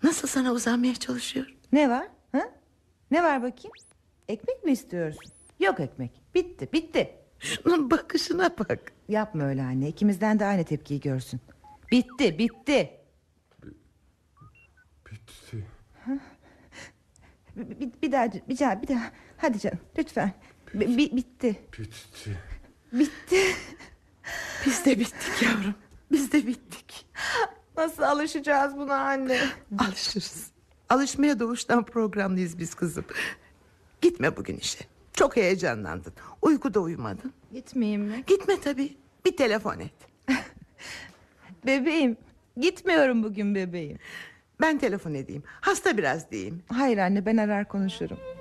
Nasıl sana uzanmaya çalışıyor? Ne var? Ha? Ne var bakayım? Ekmek mi istiyorsun? Yok ekmek. Bitti bitti. Şunun bakışına bak. Yapma öyle anne. İkimizden de aynı tepkiyi görsün. Bitti bitti. Bitti. Bir daha. Hadi canım lütfen. Bitti. Bitti. Bitti. Biz de bittik yavrum. Biz de bittik. Nasıl alışacağız buna anne? Alışırız. Alışmaya doğuştan programlıyız biz kızım. Gitme bugün işe. Çok heyecanlandın. Uykuda uyumadın. Gitmeyeyim mi? Gitme tabii. Bir telefon et. Bebeğim. Gitmiyorum bugün bebeğim. Ben telefon edeyim. Hasta biraz diyeyim. Hayır anne, ben arar konuşurum.